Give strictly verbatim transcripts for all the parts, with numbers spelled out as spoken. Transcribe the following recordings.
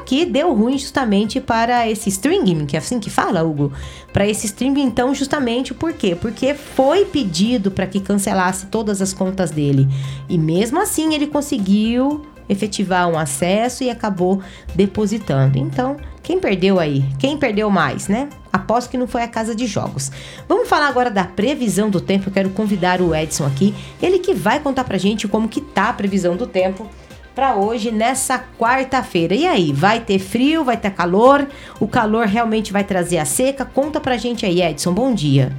que deu ruim justamente para esse streaming, que é assim que fala, Hugo? Para esse streaming, então, justamente por quê? Porque foi pedido para que cancelasse todas as contas dele. E mesmo assim ele conseguiu efetivar um acesso e acabou depositando. Então, quem perdeu aí? Quem perdeu mais, né? Aposto que não foi a casa de jogos. Vamos falar agora da previsão do tempo. Eu quero convidar o Edson aqui, ele que vai contar pra gente como que tá a previsão do tempo para hoje, nessa quarta-feira. E aí, vai ter frio, vai ter calor? O calor realmente vai trazer a seca? Conta pra gente aí, Edson, bom dia.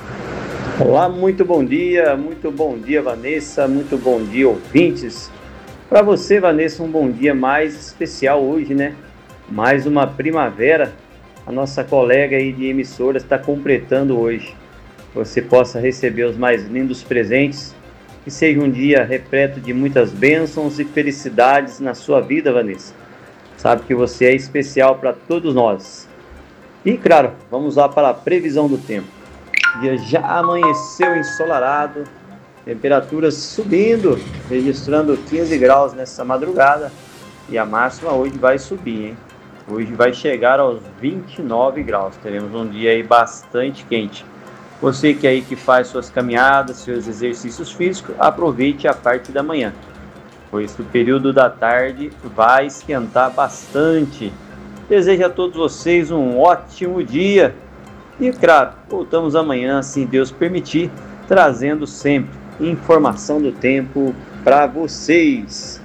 Olá, muito bom dia, muito bom dia, Vanessa, muito bom dia, ouvintes. Para você, Vanessa, um bom dia mais especial hoje, né? Mais uma primavera. A nossa colega aí de emissoras está completando hoje. Você possa receber os mais lindos presentes. Que seja um dia repleto de muitas bênçãos e felicidades na sua vida, Vanessa. Sabe que você é especial para todos nós. E, claro, vamos lá para a previsão do tempo. O dia já amanheceu ensolarado, temperaturas subindo, registrando quinze graus nessa madrugada. E a máxima hoje vai subir, hein? Hoje vai chegar aos vinte e nove graus. Teremos um dia aí bastante quente. Você que aí que faz suas caminhadas, seus exercícios físicos, aproveite a parte da manhã, pois o período da tarde vai esquentar bastante. Desejo a todos vocês um ótimo dia. E claro, voltamos amanhã, se Deus permitir, trazendo sempre informação do tempo para vocês.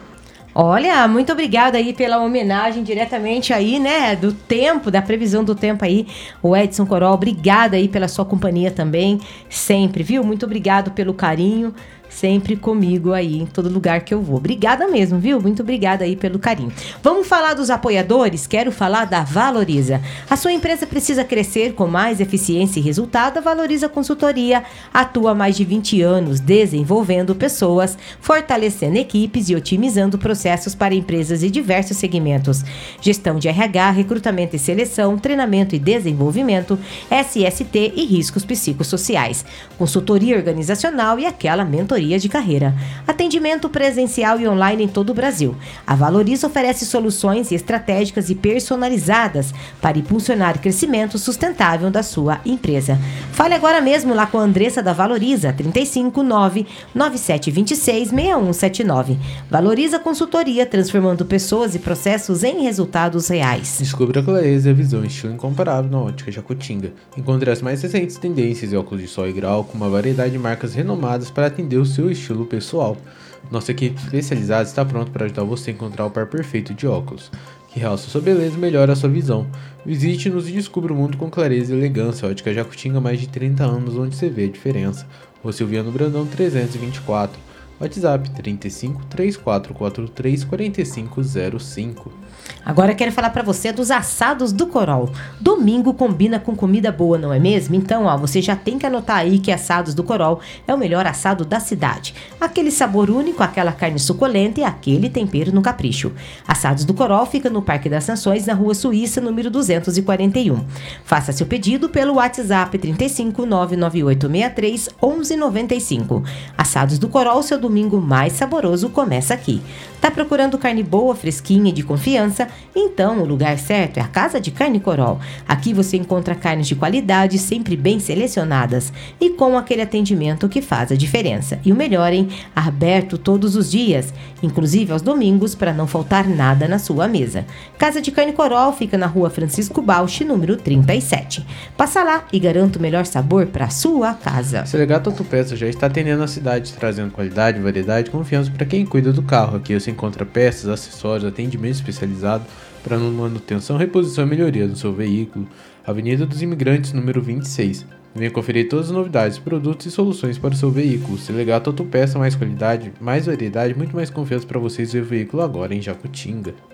Olha, muito obrigada aí pela homenagem diretamente aí, né, do tempo, da previsão do tempo aí, o Edson Corol, obrigada aí pela sua companhia também, sempre, viu? Muito obrigado pelo carinho, sempre comigo aí, em todo lugar que eu vou. Obrigada mesmo, viu? Muito obrigada aí pelo carinho. Vamos falar dos apoiadores? Quero falar da Valoriza. A sua empresa precisa crescer com mais eficiência e resultado. A Valoriza Consultoria atua há mais de vinte anos, desenvolvendo pessoas, fortalecendo equipes e otimizando processos para empresas de diversos segmentos. Gestão de R H, recrutamento e seleção, treinamento e desenvolvimento, S S T e riscos psicossociais. Consultoria organizacional e aquela mentoria de carreira. Atendimento presencial e online em todo o Brasil. A Valoriza oferece soluções estratégicas e personalizadas para impulsionar o crescimento sustentável da sua empresa. Fale agora mesmo lá com a Andressa da Valoriza, trinta e cinco, nove nove sete dois seis, seis um sete nove. Valoriza Consultoria, transformando pessoas e processos em resultados reais. Descubra a clareza e a visão estilo incomparável na Ótica Jacutinga. Encontre as mais recentes tendências em óculos de sol e grau com uma variedade de marcas renomadas para atender o seu estilo pessoal. Nossa equipe especializada está pronta para ajudar você a encontrar o par perfeito de óculos, que realça sua beleza e melhora a sua visão. Visite-nos e descubra o mundo com clareza e elegância. Ótica Jacutinga há mais de trinta anos, onde você vê a diferença. Rua Silviano Brandão trezentos e vinte e quatro. WhatsApp trinta e cinco, três quatro quatro três, quatro cinco zero cinco. Agora eu quero falar pra você dos assados do Corol. Domingo combina com comida boa, não é mesmo? Então, ó, você já tem que anotar aí que Assados do Corol é o melhor assado da cidade. Aquele sabor único, aquela carne suculenta e aquele tempero no capricho. Assados do Corol fica no Parque das Nações, na Rua Suíça, número duzentos e quarenta e um. Faça seu pedido pelo WhatsApp trinta e cinco, nove nove oito seis três, onze noventa e cinco. Assados do Corol, seu domingo mais saboroso começa aqui. Tá procurando carne boa, fresquinha e de confiança? Então o lugar certo é a Casa de Carne Corol. Aqui você encontra carnes de qualidade, sempre bem selecionadas e com aquele atendimento que faz a diferença. E o melhor, hein? Aberto todos os dias, inclusive aos domingos, para não faltar nada na sua mesa. Casa de Carne Corol fica na Rua Francisco Bauchi, número trinta e sete. Passa lá e garanta o melhor sabor para sua casa. Selegato Autopeças já está atendendo a cidade, trazendo qualidade, variedade e confiança para quem cuida do carro. Aqui você encontra peças, acessórios, atendimento especializado para manutenção, reposição e melhoria do seu veículo. Avenida dos Imigrantes, número vinte e seis. Venha conferir todas as novidades, produtos e soluções para o seu veículo. Selegato Autopeça, mais qualidade, mais variedade, muito mais confiança para vocês e o veículo agora em Jacutinga.